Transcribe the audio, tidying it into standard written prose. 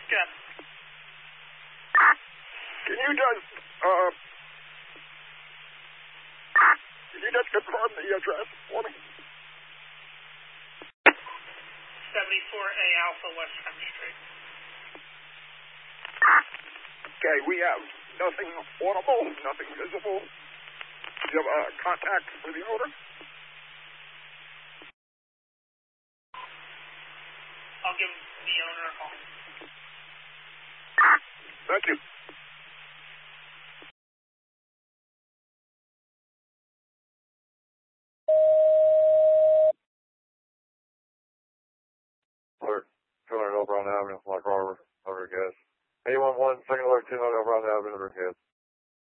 Yeah. Can you just confirm the address for me? 74A Alpha West Front Street. Okay, we have nothing audible, nothing visible. Do you have contact for the owner? I'll give the owner a call. Thank you. Alert 200 Old Brown Avenue, Lock Harbor, over gas. 811, second alert 200 Old Brown Avenue, over gas.